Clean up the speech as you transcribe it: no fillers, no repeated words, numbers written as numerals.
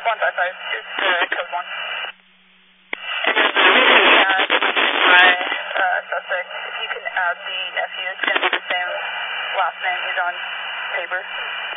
155 is code 1. And my suspect, if you can add the nephew, it's going to be the same last name. He's on paper.